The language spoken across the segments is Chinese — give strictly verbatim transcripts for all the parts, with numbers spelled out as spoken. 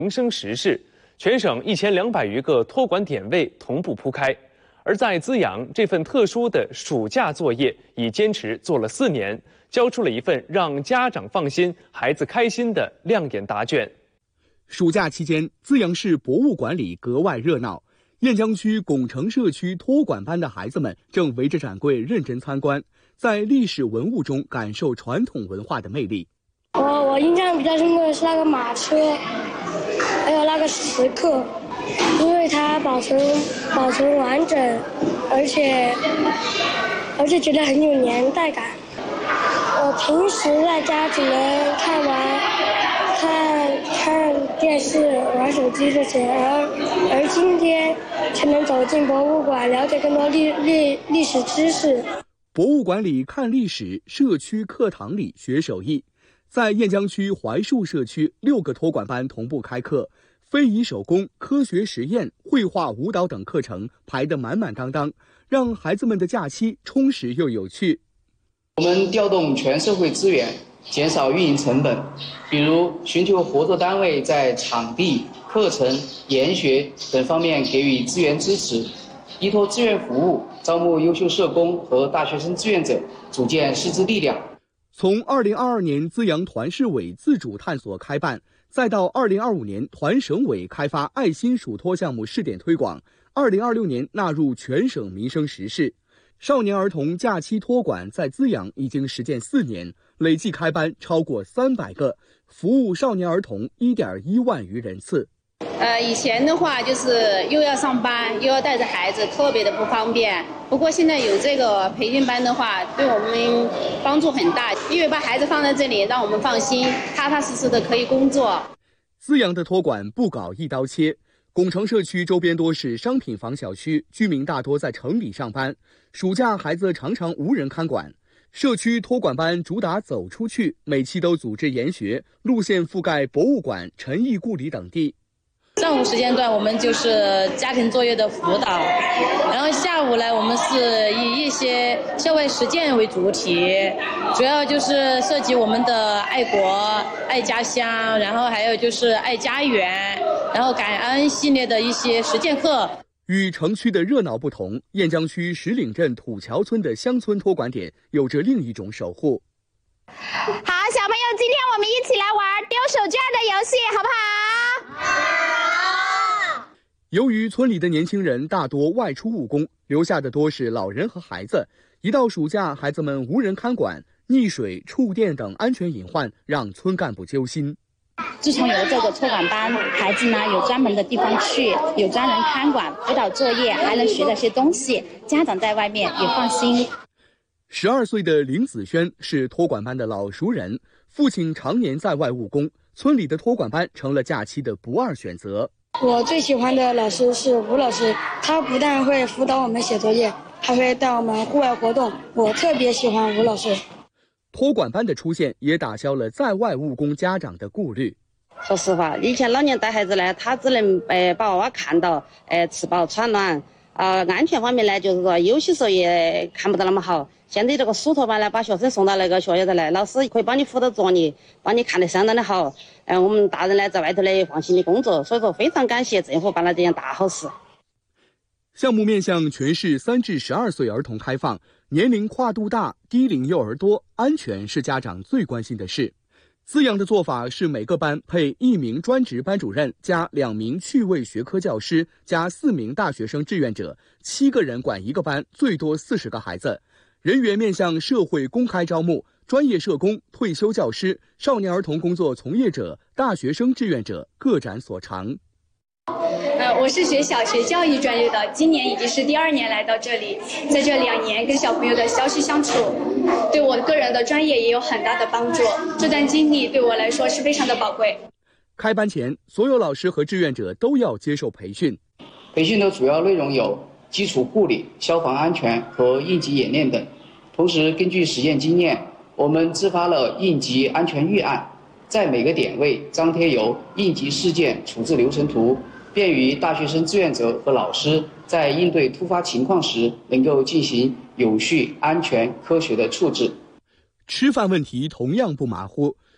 民生实事，全省一千两百余个托管点位同步铺开。而在资阳，这份特殊的暑假作业已坚持做了四年，交出了一份让家长放心、孩子开心的亮眼答卷。 暑假期间，资阳市博物馆里格外热闹。雁江区拱城社区托管班的孩子们正围着展柜认真参观，在历史文物中感受传统文化的魅力。 我我印象比较深刻的是那个马车，还有那个石刻，因为它保存保存完整，而且而且觉得很有年代感。我平时在家只能看完看看电视、玩手机这些，而而今天才能走进博物馆，了解更多历历历史知识。 博物馆里看历史，社区课堂里学手艺。在雁江区槐树社区，六个托管班同步开课，非遗手工、科学实验、绘画、舞蹈等课程排得满满当当，让孩子们的假期充实又有趣。 我们调动全社会资源，减少运营成本，比如寻求合作单位在场地、课程、研学等方面给予资源支持，依托志愿服务，招募优秀社工和大学生志愿者，组建师资力量。 从二零二二年资阳团市委自主探索开办，再到二零二五年团省委开发爱心暑托项目试点推广，二零二六年纳入全省民生实事。少年儿童假期托管在资阳已经实践四年，累计开班超过三百个，服务少年儿童一点一万余人次。 呃，以前的话就是又要上班又要带着孩子，特别的不方便。不过现在有这个培训班的话，对我们帮助很大，因为把孩子放在这里，让我们放心，踏踏实实的可以工作。 资阳的托管不搞一刀切，拱城社区周边多是商品房小区，居民大多在城里上班，暑假孩子常常无人看管。社区托管班主打走出去，每期都组织研学，路线覆盖博物馆、陈毅故里等地。 上午时间段我们就是家庭作业的辅导，然后下午呢我们是以一些校外实践为主体，主要就是涉及我们的爱国、爱家乡，然后还有就是爱家园，然后感恩系列的一些实践课。 与城区的热闹不同，雁江区石岭镇土桥村的乡村托管点有着另一种守护。 好，小朋友，今天我们一起来玩丢手绢的游戏，好不好？好。 由于村里的年轻人大多外出务工，留下的多是老人和孩子。一到暑假，孩子们无人看管，溺水、触电等安全隐患让村干部揪心。 自从有了这个托管班，孩子呢有专门的地方去，有专人看管，辅导作业，还能学到些东西，家长在外面也放心。 十二岁的林子轩是托管班的老熟人，父亲常年在外务工，村里的托管班成了假期的不二选择。 我最喜欢的老师是吴老师，他不但会辅导我们写作业，还会带我们户外活动，我特别喜欢吴老师。 托管班的出现也打消了在外务工家长的顾虑。 说实话，以前老年带孩子呢，他只能呃把娃娃看到，呃吃饱穿暖，啊、呃、安全方面呢，就是说有些时候也看不到那么好。现在这个暑托班呢，把学生送到那个学校的来，老师可以帮你辅导作业，帮你看得相当的好。嗯、呃，我们大人呢在外头呢也放心的工作，所以说非常感谢政府办了这件大好事。 项目面向全市三至十二岁儿童开放，年龄跨度大，低龄幼儿多，安全是家长最关心的事。资阳的做法是每个班配一名专职班主任加两名趣味学科教师加四名大学生志愿者，七个人管一个班，最多四十个孩子。人员面向社会公开招募，专业社工、退休教师、少年儿童工作从业者、大学生志愿者各展所长。 呃，我是学小学教育专业的，今年已经是第二年来到这里，在这两年跟小朋友的朝夕相处，对我个人的专业也有很大的帮助。这段经历对我来说是非常的宝贵。 开班前，所有老师和志愿者都要接受培训。 培训的主要内容有基础护理、消防安全和应急演练等。同时，根据实验经验，我们制发了应急安全预案，在每个点位张贴有应急事件处置流程图，便于大学生志愿者和老师在应对突发情况时能够进行有序、安全、科学的处置。 吃饭问题同样不马虎，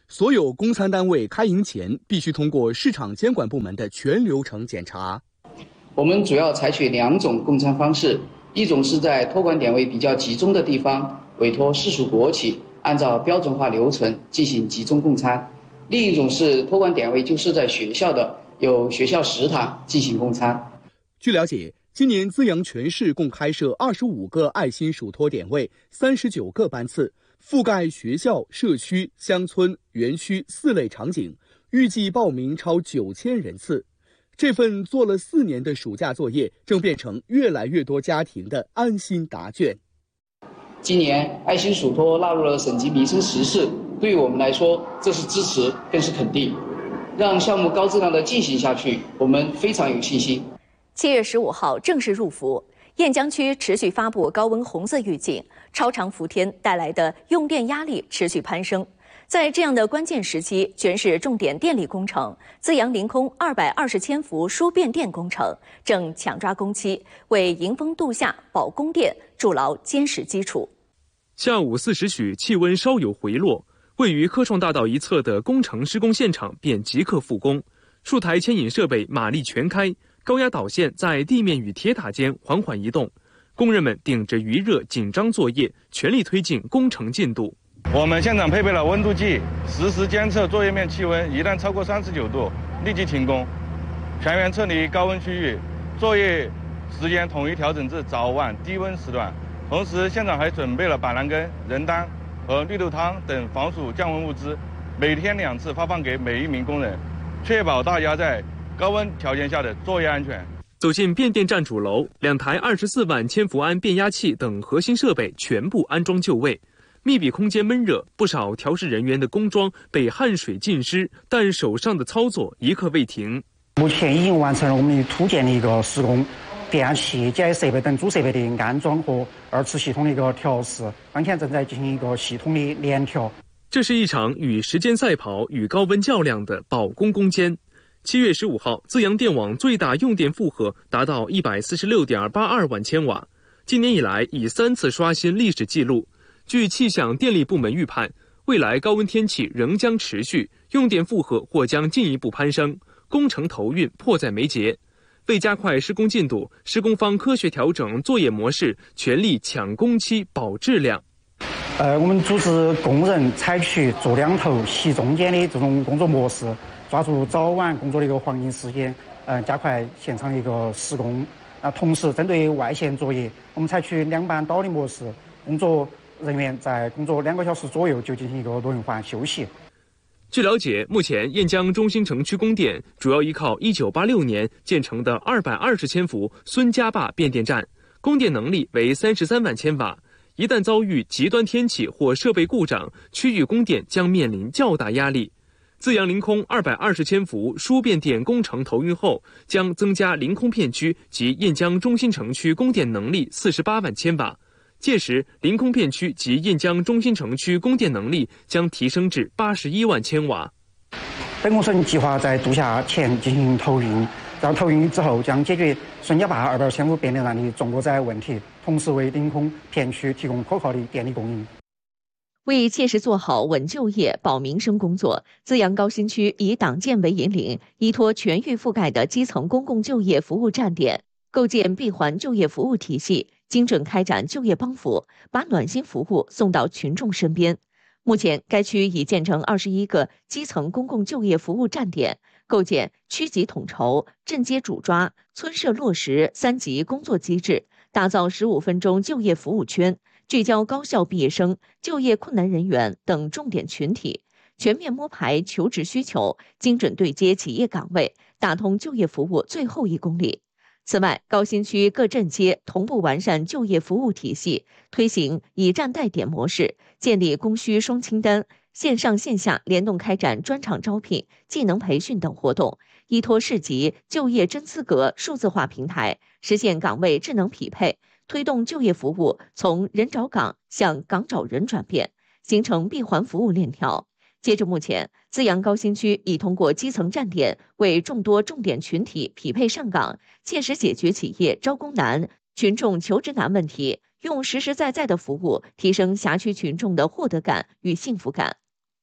所有供餐单位开营前必须通过市场监管部门的全流程检查。 我们主要采取两种供餐方式，一种是在托管点位比较集中的地方，委托市属国企按照标准化流程进行集中供餐；另一种是托管点位就设在学校的，有学校食堂进行供餐。 据了解，今年资阳全市共开设二十五个爱心属托点位，三十九个班次，覆盖学校、社区、乡村、园区四类场景，预计报名超九千人次。这份做了四年的暑假作业，正变成越来越多家庭的安心答卷。 今年爱心属托纳入了省级民生实事，对于我们来说，这是支持，更是肯定。让项目高质量的进行下去，我们非常有信心。 七月十五号正式入伏，雁江区持续发布高温红色预警，超长伏天带来的用电压力持续攀升。在这样的关键时期，全市重点电力工程资阳临空二百二十千伏输变电工程正抢抓工期，为迎峰度夏、保供电筑牢坚实基础。 下午四时许，气温稍有回落，位于科创大道一侧的工程施工现场便即刻复工，数台牵引设备马力全开，高压导线在地面与铁塔间缓缓移动，工人们顶着余热紧张作业，全力推进工程进度。 我们现场配备了温度计，实时监测作业面气温，一旦超过三十九度，立即停工，全员撤离高温区域，作业时间统一调整至早晚低温时段。同时，现场还准备了板蓝根、人丹和绿豆汤等防暑降温物资，每天两次发放给每一名工人，确保大家在高温条件下的作业安全。 走进变电站主楼，两台二十四万千伏安变压器等核心设备全部安装就位。密闭空间闷热，不少调试人员的工装被汗水浸湿，但手上的操作一刻未停。 目前已经完成了我们的土建的一个施工，变压器、检验设备等主设备的安装和二次系统的一个调试，当前正在进行一个系统的联调。 这是一场与时间赛跑、与高温较量的保供攻坚。七月十五号，资阳电网最大用电负荷达到一百四十六点八二万千瓦，今年以来已三次刷新历史记录。据气象电力部门预判，未来高温天气仍将持续，用电负荷或将进一步攀升，工程投运迫在眉睫。为加快施工进度，施工方科学调整作业模式，全力抢工期、保质量。 呃，我们组织工人采取做两头、习中间的这种工作模式，抓住早晚工作的一个黄金时间，呃，加快现场的一个施工。那同时，针对外线作业，我们采取两班倒的模式，工作人员在工作两个小时左右就进行一个轮换休息。 据了解，目前雁江中心城区供电主要依靠一九八六年建成的二百二十千伏孙家坝变电站，供电能力为三十三万千瓦。一旦遭遇极端天气或设备故障，区域供电将面临较大压力。资阳临空二百二十千伏输变电工程投运后，将增加临空片区及雁江中心城区供电能力四十八万千瓦。届时，临空片区及雁江中心城区供电能力将提升至八十一万千瓦。 本工程计划在度夏前进行投运，到投运之后将解决孙家坝二百二千伏变电站的重过载问题，同时为临空片区提供可靠的电力供应。 为切实做好稳就业、保民生工作，资阳高新区以党建为引领，依托全域覆盖的基层公共就业服务站点，构建闭环就业服务体系，精准开展就业帮扶，把暖心服务送到群众身边。目前，该区已建成二十一个基层公共就业服务站点，构建区级统筹、镇街主抓、村社落实三级工作机制，打造十五分钟就业服务圈，聚焦高校毕业生、就业困难人员等重点群体，全面摸排求职需求，精准对接企业岗位，打通就业服务最后一公里。此外，高新区各镇街同步完善就业服务体系，推行以站代点模式，建立供需双清单，线上线下联动开展专场招聘、技能培训等活动，依托市级就业真资格数字化平台，实现岗位智能匹配，推动就业服务从人找岗向岗找人转变，形成闭环服务链条。截至目前，资阳高新区已通过基层站点为众多重点群体匹配上岗，切实解决企业招工难、群众求职难问题，用实实在在的服务提升辖区群众的获得感与幸福感。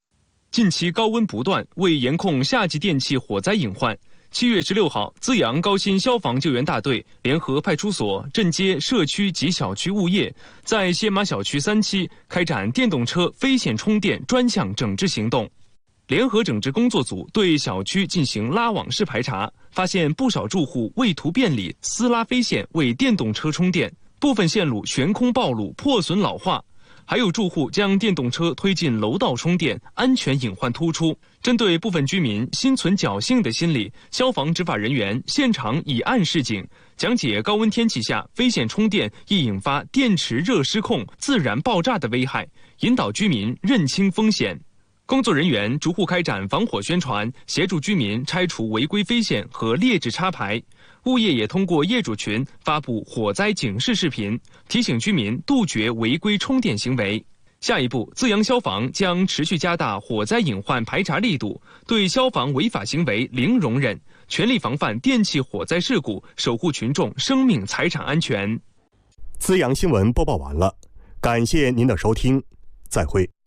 近期高温不断，为严控夏季电气火灾隐患，七月十六号，资阳高新消防救援大队联合派出所、镇街、社区及小区物业，在歇马小区三期开展电动车非线充电专项整治行动。联合整治工作组对小区进行拉网式排查，发现不少住户为图便利私拉飞线为电动车充电，部分线路悬空暴露、破损老化。还有住户将电动车推进楼道充电，安全隐患突出。针对部分居民心存侥幸的心理，消防执法人员现场以案示警，讲解高温天气下非线充电易引发电池热失控、自燃爆炸的危害，引导居民认清风险。工作人员逐户开展防火宣传，协助居民拆除违规飞线和劣质插排。物业也通过业主群发布火灾警示视频，提醒居民杜绝违规充电行为。下一步，资阳消防将持续加大火灾隐患排查力度，对消防违法行为零容忍，全力防范电气火灾事故，守护群众生命财产安全。 资阳新闻播报完了，感谢您的收听，再会。